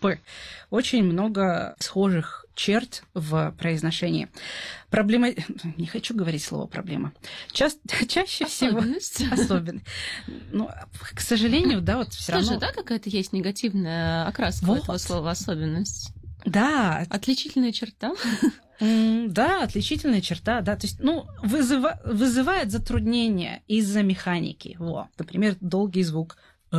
группы очень много схожих черт в произношении. Проблема... Не хочу говорить слово «проблема». Чаще всего... Особенность. Ну, к сожалению, да, вот все равно... Тоже, да, какая-то есть негативная окраска у этого слова «особенность»? Да. Отличительная черта? Да, отличительная черта, да. То есть, ну, вызывает затруднения из-за механики. Во. Например, долгий звук.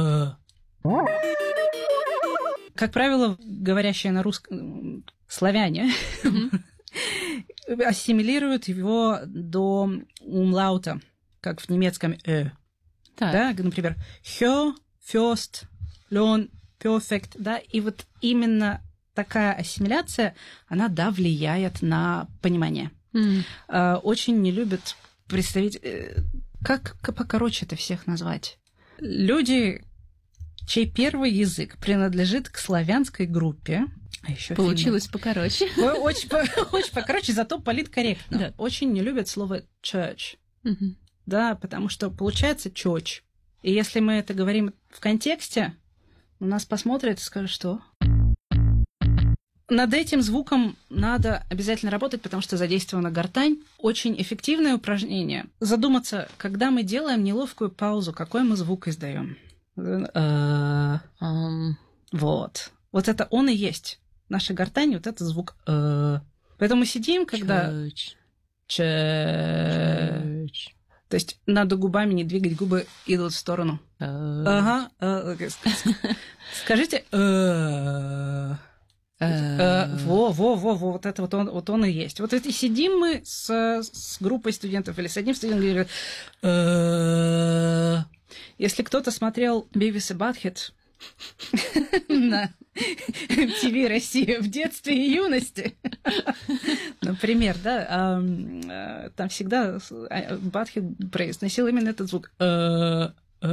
Как правило, говорящие на русском славяне ассимилируют его до умлаута, как в немецком Да, например, хё, фёст, лён, перфект, да, и вот именно такая ассимиляция, она, да, влияет на понимание. Очень не любят представить... Как покороче это всех назвать? Люди, чей первый язык принадлежит к славянской группе... Получилось покороче. Очень покороче, зато политкорректно. Да. Очень не любят слово church. Да, потому что получается church. И если мы это говорим в контексте, у нас посмотрят и скажут, что... Над этим звуком надо обязательно работать, потому что задействована гортань. Очень эффективное упражнение. Задуматься, когда мы делаем неловкую паузу, какой мы звук издаем. Вот. Вот это он и есть. Наша гортань, вот это звук. Поэтому мы сидим, когда... То есть надо губами не двигать, губы идут в сторону. Ага. Скажите... вот это вот он и есть. Вот это сидим мы с группой студентов или с одним студентом, и говорят, если кто-то смотрел Бивис и Батхед на ТВ Россия в детстве и юности, например, да, там всегда Батхед произносил именно этот звук. И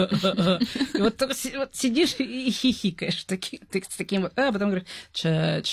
вот сидишь и хихикаешь с таким вот, а потом говоришь,